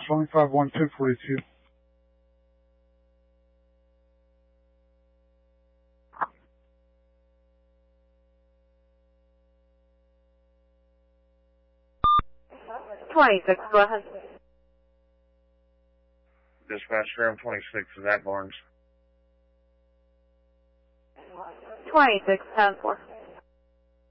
calling 51242. Go ahead. Dispatch room 26 is at Barnes. 26, 10-4.